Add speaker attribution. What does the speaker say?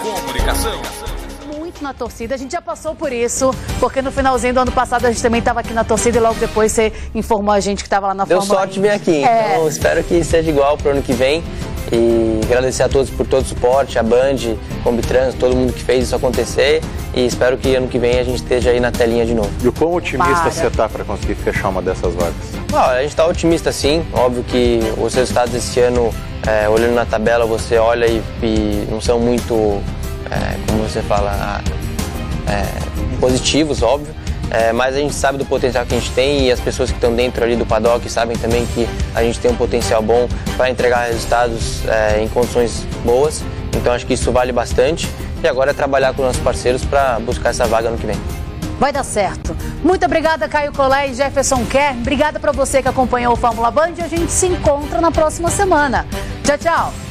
Speaker 1: Comunicação.
Speaker 2: Muito na torcida, a gente já passou por isso, porque no finalzinho do ano passado a gente também estava aqui na torcida e logo depois você informou a gente que estava lá na Fórmula 1.
Speaker 3: Deu sorte vir aqui, então espero que seja igual para o ano que vem. E agradecer a todos por todo o suporte, a Band, Combitrans, todo mundo que fez isso acontecer. E espero que ano que vem a gente esteja aí na telinha de novo.
Speaker 4: E o quão otimista você está para conseguir fechar uma dessas vagas?
Speaker 3: A gente está otimista sim. Óbvio que os resultados desse ano, olhando na tabela, você olha e não são muito, como você fala, positivos, óbvio. Mas a gente sabe do potencial que a gente tem e as pessoas que estão dentro ali do paddock sabem também que a gente tem um potencial bom para entregar resultados em condições boas. Então acho que isso vale bastante e agora é trabalhar com nossos parceiros para buscar essa vaga no que vem.
Speaker 2: Vai dar certo. Muito obrigada, Caio Collet e Jefferson Kerr. Obrigada para você que acompanhou o Fórmula Band e a gente se encontra na próxima semana. Tchau, tchau.